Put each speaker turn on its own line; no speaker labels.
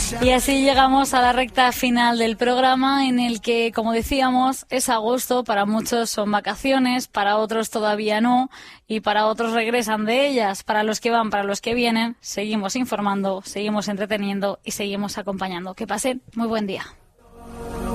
Y así llegamos a la recta final del programa, en el que, como decíamos, es agosto, para muchos son vacaciones, para otros todavía no, y para otros regresan de ellas. Para los que van, para los que vienen, seguimos informando, seguimos entreteniendo y seguimos acompañando. Que pasen muy buen día.